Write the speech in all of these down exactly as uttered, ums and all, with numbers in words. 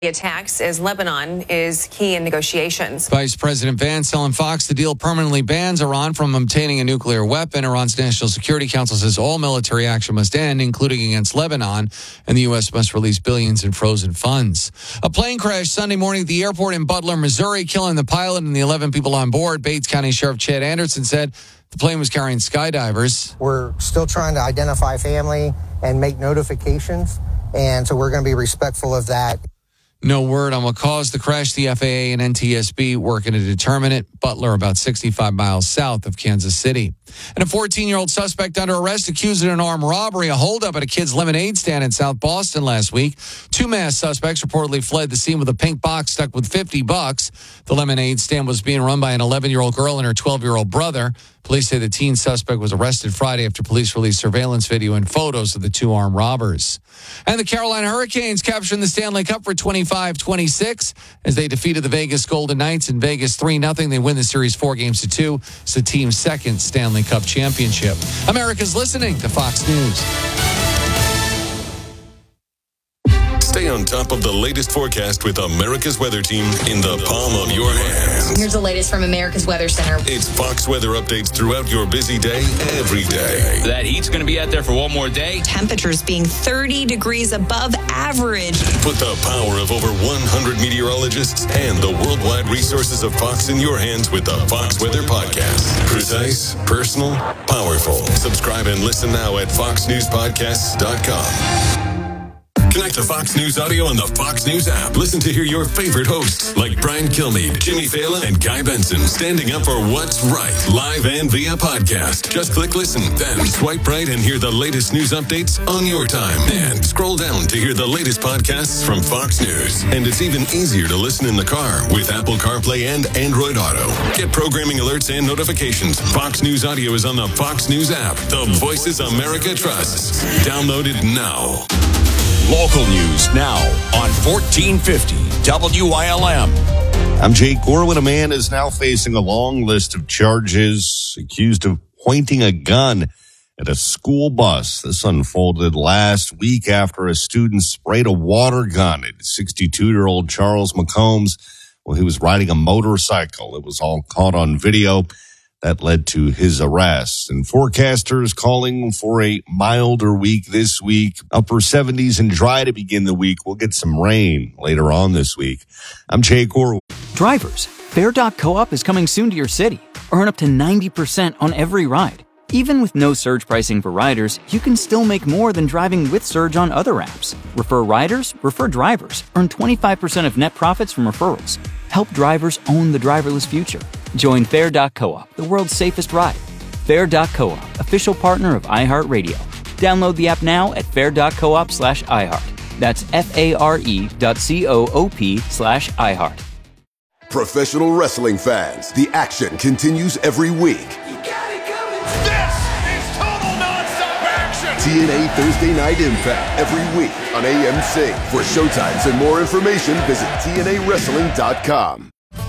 attacks as Lebanon is key in negotiations. Vice President Vance telling Fox the deal permanently bans Iran from obtaining a nuclear weapon. Iran's National Security Council says all military action must end, including against Lebanon, and the U S must release billions in frozen funds. A plane crashed Sunday morning at the airport in Butler, Missouri, killing the pilot and the eleven people on board. Bates County Sheriff Chad Anderson said the plane was carrying skydivers. We're still trying to identify family and make notifications, and so we're going to be respectful of that. No word on what caused the crash. The F A A and N T S B working to determine it. Butler, about sixty-five miles south of Kansas City. And a fourteen-year-old suspect under arrest accused of an armed robbery, a holdup at a kid's lemonade stand in South Boston last week. Two masked suspects reportedly fled the scene with a pink box stuck with fifty bucks. The lemonade stand was being run by an eleven-year-old girl and her twelve-year-old brother. Police say the teen suspect was arrested Friday after police released surveillance video and photos of the two armed robbers. And the Carolina Hurricanes capturing the Stanley Cup for twenty-five twenty-six as they defeated the Vegas Golden Knights in Vegas three nothing. They win the series four games to two. It's the team's second Stanley Cup championship. America's listening to Fox News. Stay on top of the latest forecast with America's Weather Team in the palm of your hands. Here's the latest from America's Weather Center. It's Fox weather updates throughout your busy day, every day. That heat's going to be out there for one more day. Temperatures being thirty degrees above average. Put the power of over one hundred meteorologists and the worldwide resources of Fox in your hands with the Fox Weather Podcast. Precise, personal, powerful. Subscribe and listen now at fox news podcasts dot com. Connect to Fox News Audio on the Fox News app. Listen to hear your favorite hosts like Brian Kilmeade, Jimmy Fallon, and Guy Benson standing up for what's right, live and via podcast. Just click listen, then swipe right and hear the latest news updates on your time. And scroll down to hear the latest podcasts from Fox News. And it's even easier to listen in the car with Apple CarPlay and Android Auto. Get programming alerts and notifications. Fox News Audio is on the Fox News app. The voices America trusts. Download it now. Local news now on fourteen fifty W I L M. I'm Jake Gorwin. A man is now facing a long list of charges accused of pointing a gun at a school bus. This unfolded last week after a student sprayed a water gun at sixty-two-year-old Charles McCombs while he was riding a motorcycle. It was all caught on video. That led to his arrest. And forecasters calling for a milder week this week. Upper seventies and dry to begin the week. We'll get some rain later on this week. I'm Jay Corwin. Drivers, Fair dot co-op is coming soon to your city. Earn up to ninety percent on every ride. Even with no surge pricing for riders, you can still make more than driving with Surge on other apps. Refer riders, refer drivers. Earn twenty-five percent of net profits from referrals. Help drivers own the driverless future. Join Fair dot co-op, the world's safest ride. Fair dot co-op, official partner of iHeartRadio. Download the app now at fair dot coop slash iHeart. That's F-A-R-E dot C-O-O-P slash iHeart. Professional wrestling fans, the action continues every week. You got it coming. This is total nonstop action. T N A Thursday Night Impact every week on A M C. For showtimes and more information, visit T N A wrestling dot com.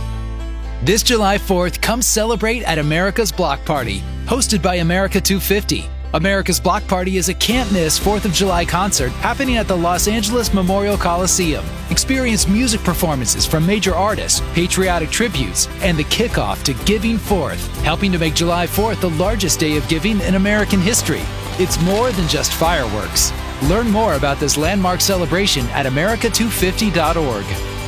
This July fourth, come celebrate at America's Block Party, hosted by America two fifty. America's Block Party is a can't-miss fourth of July concert happening at the Los Angeles Memorial Coliseum. Experience music performances from major artists, patriotic tributes, and the kickoff to Giving Fourth, helping to make July fourth the largest day of giving in American history. It's more than just fireworks. Learn more about this landmark celebration at america two fifty dot org.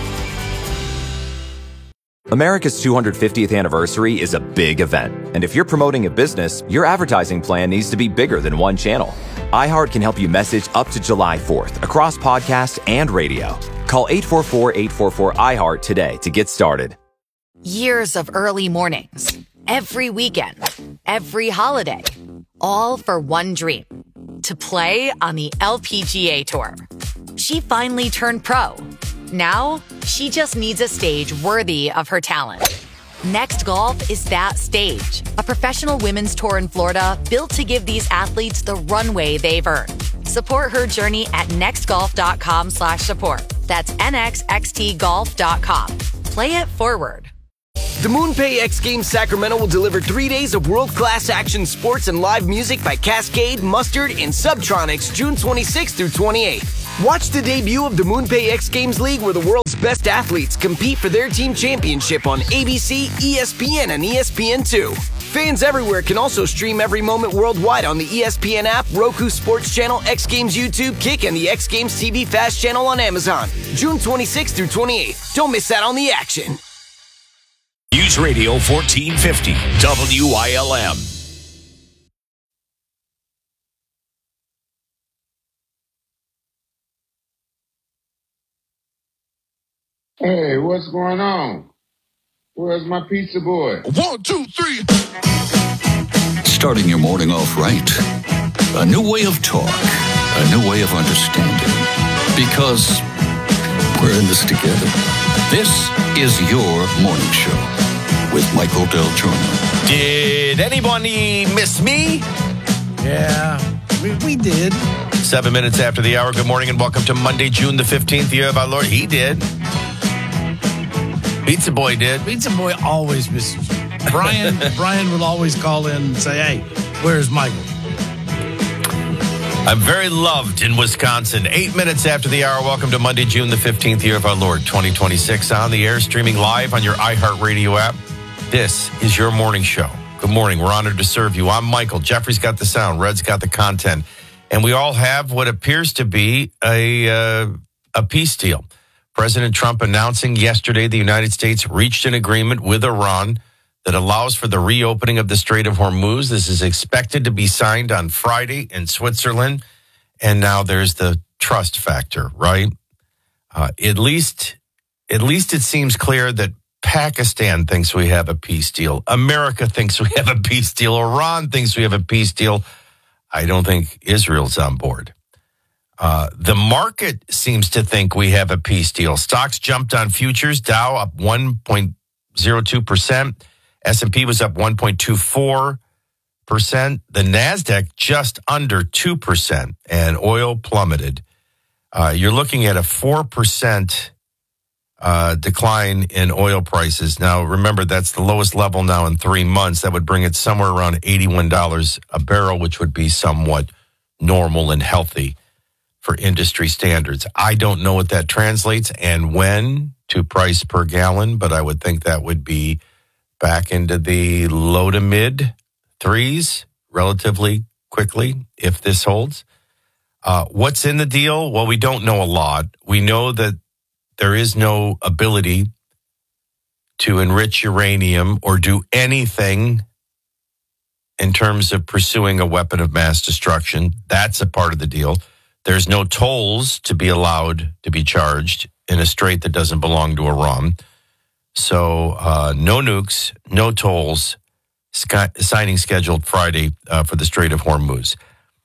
America's two hundred fiftieth anniversary is a big event, and if you're promoting a business, your advertising plan needs to be bigger than one channel. iHeart can help you message up to July fourth across podcast and radio. Call eight four four, eight four four, I HEART today to get started. Years of early mornings, every weekend, every holiday, all for one dream, to play on the L P G A Tour. She finally turned pro. Now, she just needs a stage worthy of her talent. Next Golf is that stage. A professional women's tour in Florida built to give these athletes the runway they've earned. Support her journey at nextgolf.com slash support. That's nxxt golf dot com. Play it forward. The MoonPay X Games Sacramento will deliver three days of world-class action sports and live music by Cascade, Mustard, and Subtronics June twenty-sixth through twenty-eighth. Watch the debut of the MoonPay X Games League, where the world's best athletes compete for their team championship on A B C, E S P N, and E S P N two. Fans everywhere can also stream every moment worldwide on the E S P N app, Roku Sports Channel, X Games YouTube, Kick, and the X Games T V Fast Channel on Amazon. June twenty-sixth through twenty-eighth. Don't miss out on the action. News Radio fourteen fifty, W I L M. Hey, what's going on? Where's my pizza boy? One, two, three. Starting your morning off right. A new way of talk. A new way of understanding. Because we're in this together. This is your morning show with Michael Del Giorno. Did anybody miss me? Yeah, we, we did. Seven minutes after the hour. Good morning and welcome to Monday, June the fifteenth, year of our Lord. He did. Pizza Boy did. Pizza Boy always misses you. Brian, Brian will always call in and say, hey, where's Michael? I'm very loved in Wisconsin. Eight minutes after the hour. Welcome to Monday, June the fifteenth, year of our Lord, twenty twenty-six. On the air, streaming live on your iHeartRadio app. This is your morning show. Good morning. We're honored to serve you. I'm Michael. Jeffrey's got the sound. Red's got the content. And we all have what appears to be a, uh, a peace deal. President Trump announcing yesterday the United States reached an agreement with Iran that allows for the reopening of the Strait of Hormuz. This is expected to be signed on Friday in Switzerland. And now there's the trust factor, right? Uh, at least, at least it seems clear that Pakistan thinks we have a peace deal. America thinks we have a peace deal. Iran thinks we have a peace deal. I don't think Israel's on board. Uh, the market seems to think we have a peace deal. Stocks jumped on futures. Dow up one point zero two percent. S and P was up one point two four percent. The NASDAQ just under two percent. And oil plummeted. Uh, you're looking at a four percent uh, decline in oil prices. Now, remember, that's the lowest level now in three months. That would bring it somewhere around eighty-one dollars a barrel, which would be somewhat normal and healthy for industry standards. I don't know what that translates and when to price per gallon, but I would think that would be back into the low to mid threes relatively quickly if this holds. Uh, what's in the deal? Well, we don't know a lot. We know that there is no ability to enrich uranium or do anything in terms of pursuing a weapon of mass destruction. That's a part of the deal. There's no tolls to be allowed to be charged in a strait that doesn't belong to Iran. So uh, no nukes, no tolls, sky, signing scheduled Friday uh, for the Strait of Hormuz.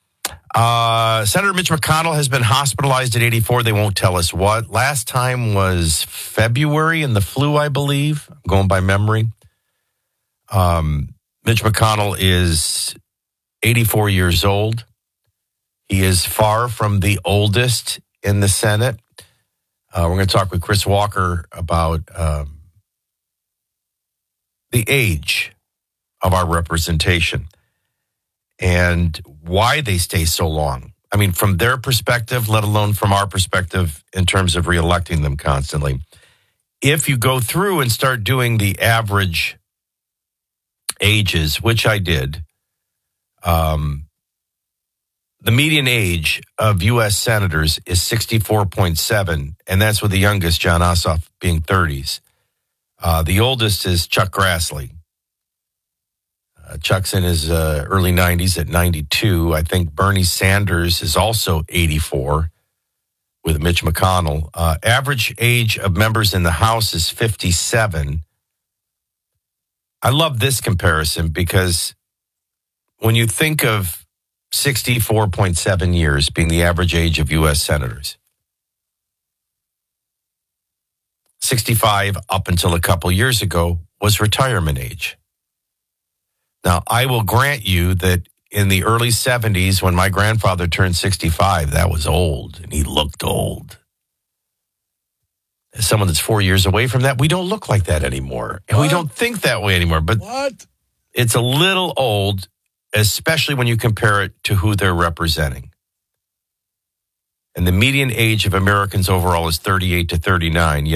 Uh, Senator Mitch McConnell has been hospitalized at eighty-four. They won't tell us what. Last time was February in the flu, I believe. I'm going by memory. Um, Mitch McConnell is eighty-four years old. He is far from the oldest in the Senate. Uh, we're going to talk with Chris Walker about um, the age of our representation and why they stay so long. I mean, from their perspective, let alone from our perspective in terms of reelecting them constantly. If you go through and start doing the average ages, which I did, um, the median age of U S senators is sixty-four point seven, and that's with the youngest, John Ossoff, being thirties. Uh, the oldest is Chuck Grassley. Uh, Chuck's in his uh, early nineties at ninety-two. I think Bernie Sanders is also eighty-four with Mitch McConnell. Uh, average age of members in the House is fifty-seven. I love this comparison because when you think of sixty-four point seven years being the average age of U S senators, sixty-five up until a couple years ago was retirement age. Now, I will grant you that in the early seventies, when my grandfather turned sixty-five, that was old, and he looked old. As someone that's four years away from that, we don't look like that anymore. And what? We don't think that way anymore. But what? It's a little old, especially when you compare it to who they're representing. And the median age of Americans overall is thirty-eight to thirty-nine.